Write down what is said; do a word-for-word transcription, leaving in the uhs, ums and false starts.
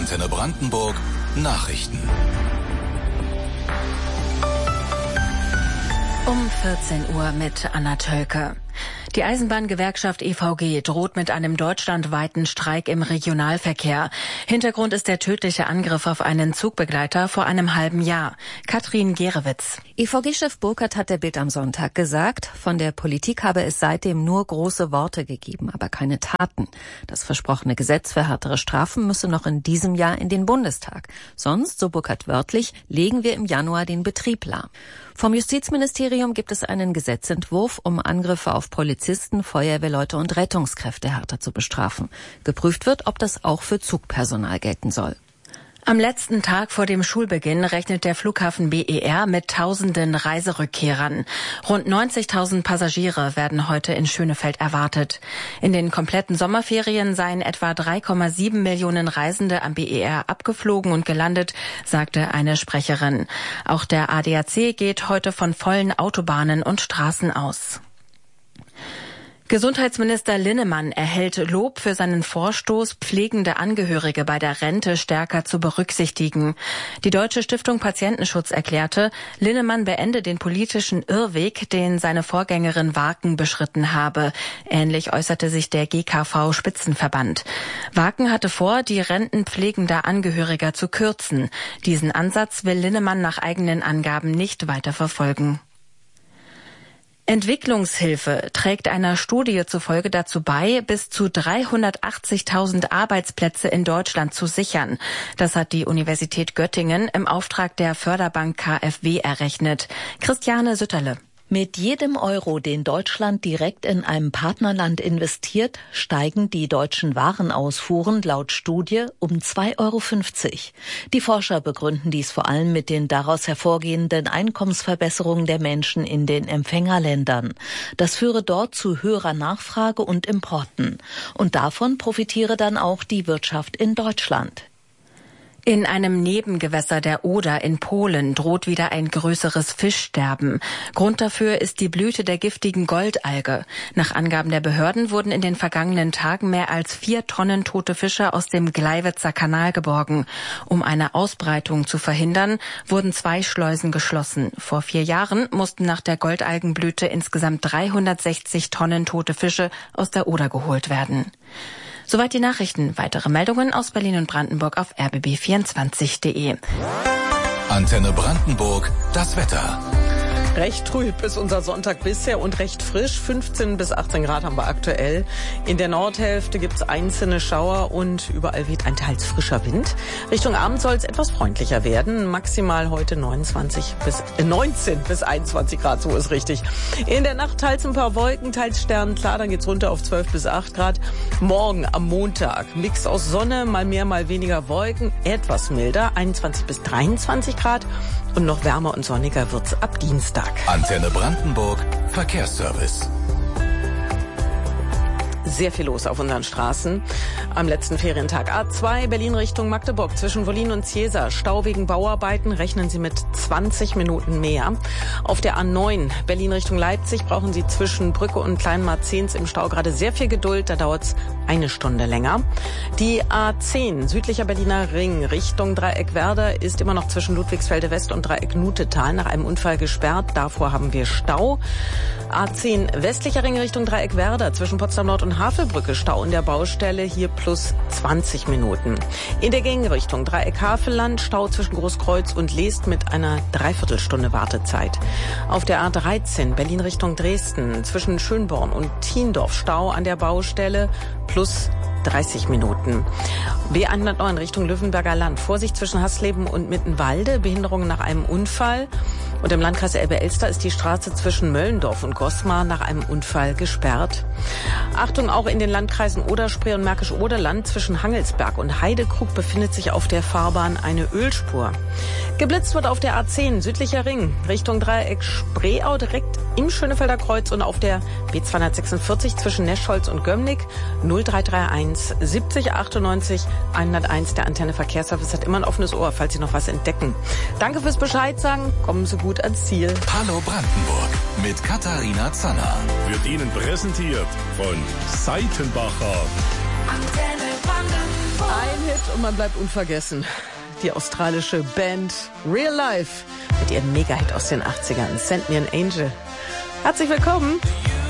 Antenne Brandenburg Nachrichten. Um vierzehn Uhr mit Anna Tölke. Die Eisenbahngewerkschaft E V G droht mit einem deutschlandweiten Streik im Regionalverkehr. Hintergrund ist der tödliche Angriff auf einen Zugbegleiter vor einem halben Jahr. Katrin Gerewitz. E V G-Chef Burkhardt hat der Bild am Sonntag gesagt, von der Politik habe es seitdem nur große Worte gegeben, aber keine Taten. Das versprochene Gesetz für härtere Strafen müsse noch in diesem Jahr in den Bundestag. Sonst, so Burkhardt wörtlich, legen wir im Januar den Betrieb lahm. Vom Justizministerium gibt es einen Gesetzentwurf, um Angriffe auf Polizisten, Feuerwehrleute und Rettungskräfte härter zu bestrafen. Geprüft wird, ob das auch für Zugpersonal gelten soll. Am letzten Tag vor dem Schulbeginn rechnet der Flughafen B E R mit tausenden Reiserückkehrern. Rund neunzigtausend Passagiere werden heute in Schönefeld erwartet. In den kompletten Sommerferien seien etwa drei Komma sieben Millionen Reisende am B E R abgeflogen und gelandet, sagte eine Sprecherin. Auch der A D A C geht heute von vollen Autobahnen und Straßen aus. Gesundheitsminister Linnemann erhält Lob für seinen Vorstoß, pflegende Angehörige bei der Rente stärker zu berücksichtigen. Die Deutsche Stiftung Patientenschutz erklärte, Linnemann beende den politischen Irrweg, den seine Vorgängerin Waken beschritten habe. Ähnlich äußerte sich der G K V-Spitzenverband. Waken hatte vor, die Renten pflegender Angehöriger zu kürzen. Diesen Ansatz will Linnemann nach eigenen Angaben nicht weiter verfolgen. Entwicklungshilfe trägt einer Studie zufolge dazu bei, bis zu dreihundertachtzigtausend Arbeitsplätze in Deutschland zu sichern. Das hat die Universität Göttingen im Auftrag der Förderbank K f W errechnet. Christiane Sütterle. Mit jedem Euro, den Deutschland direkt in einem Partnerland investiert, steigen die deutschen Warenausfuhren laut Studie um zwei Euro fünfzig. Die Forscher begründen dies vor allem mit den daraus hervorgehenden Einkommensverbesserungen der Menschen in den Empfängerländern. Das führe dort zu höherer Nachfrage und Importen. Und davon profitiere dann auch die Wirtschaft in Deutschland. In einem Nebengewässer der Oder in Polen droht wieder ein größeres Fischsterben. Grund dafür ist die Blüte der giftigen Goldalge. Nach Angaben der Behörden wurden in den vergangenen Tagen mehr als vier Tonnen tote Fische aus dem Gleiwitzer Kanal geborgen. Um eine Ausbreitung zu verhindern, wurden zwei Schleusen geschlossen. Vor vier Jahren mussten nach der Goldalgenblüte insgesamt dreihundertsechzig Tonnen tote Fische aus der Oder geholt werden. Soweit die Nachrichten. Weitere Meldungen aus Berlin und Brandenburg auf r b b vierundzwanzig punkt de. Antenne Brandenburg, das Wetter. Recht trüb ist unser Sonntag bisher und recht frisch. fünfzehn bis achtzehn Grad haben wir aktuell. In der Nordhälfte gibt's einzelne Schauer und überall weht ein teils frischer Wind. Richtung Abend soll es etwas freundlicher werden. Maximal heute neunundzwanzig bis, äh, neunzehn bis einundzwanzig Grad, so ist richtig. In der Nacht teils ein paar Wolken, teils Sternenklar, dann geht's runter auf zwölf bis acht Grad. Morgen am Montag Mix aus Sonne, mal mehr, mal weniger Wolken, etwas milder, einundzwanzig bis dreiundzwanzig Grad. Und noch wärmer und sonniger wird's ab Dienstag. Antenne Brandenburg, Verkehrsservice. Sehr viel los auf unseren Straßen. Am letzten Ferientag A zwei, Berlin Richtung Magdeburg, zwischen Wollin und Ziesa. Stau wegen Bauarbeiten, rechnen Sie mit zwanzig Minuten mehr. Auf der A neun, Berlin Richtung Leipzig, brauchen Sie zwischen Brücke und Kleinmarzens im Stau gerade sehr viel Geduld. Da dauert's eine Stunde länger. Die A zehn, südlicher Berliner Ring, Richtung Dreieckwerder, ist immer noch zwischen Ludwigsfelde West und Dreieck Nutetal nach einem Unfall gesperrt. Davor haben wir Stau. A zehn, westlicher Ring Richtung Dreieckwerder, zwischen Potsdam Nord und Havelbrücke, Stau in der Baustelle, hier plus zwanzig Minuten. In der Gegenrichtung Dreieck-Havelland, Stau zwischen Großkreuz und Leest mit einer Dreiviertelstunde Wartezeit. Auf der A dreizehn, Berlin Richtung Dresden, zwischen Schönborn und Thiendorf, Stau an der Baustelle, plus dreißig Minuten. B hundertneun Richtung Löwenberger Land. Vorsicht zwischen Hassleben und Mittenwalde. Behinderungen nach einem Unfall. Und im Landkreis Elbe-Elster ist die Straße zwischen Möllendorf und Gosmar nach einem Unfall gesperrt. Achtung, auch in den Landkreisen Oder-Spree und Märkisch-Oderland zwischen Hangelsberg und Heidekrug befindet sich auf der Fahrbahn eine Ölspur. Geblitzt wird auf der A zehn, südlicher Ring, Richtung Dreieck Spreeau, direkt im Schönefelder Kreuz und auf der B zweihundertsechsundvierzig zwischen Neschholz und Gömmnig. null drei drei eins siebzig achtundneunzig hunderteins. Der Antenne Verkehrsservice hat immer ein offenes Ohr, falls Sie noch was entdecken. Danke fürs Bescheid sagen. Kommen Sie gut ans Ziel. Hallo Brandenburg mit Katharina Zanner. Wird Ihnen präsentiert von Seitenbacher. Ein Hit und man bleibt unvergessen. Die australische Band Real Life mit ihrem Mega-Hit aus den achtzigern, Send Me an Angel. Herzlich willkommen.